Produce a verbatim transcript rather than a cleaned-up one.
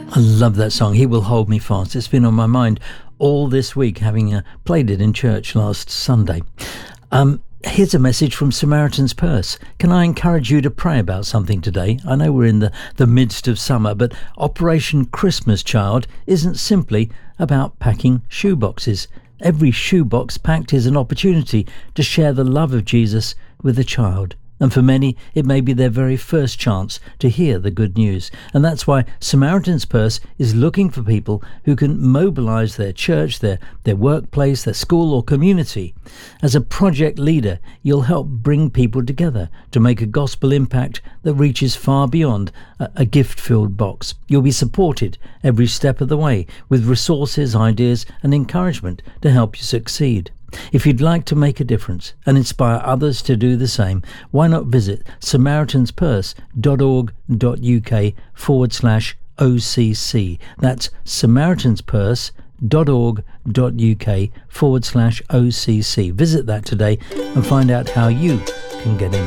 I love that song, He Will Hold Me Fast. It's been on my mind all this week, having uh, played it in church last Sunday. Um, here's a message from Samaritan's Purse. Can I encourage you to pray about something today? I know we're in the, the midst of summer, but Operation Christmas Child isn't simply about packing shoeboxes. Every shoebox packed is an opportunity to share the love of Jesus with a child. And for many, it may be their very first chance to hear the good news. And that's why Samaritan's Purse is looking for people who can mobilize their church, their, their workplace, their school or community. As a project leader, you'll help bring people together to make a gospel impact that reaches far beyond a, a gift-filled box. You'll be supported every step of the way with resources, ideas, and encouragement to help you succeed. If you'd like to make a difference and inspire others to do the same, why not visit samaritanspurse.org.uk forward slash OCC. That's samaritanspurse.org.uk forward slash OCC. Visit that today and find out how you can get involved.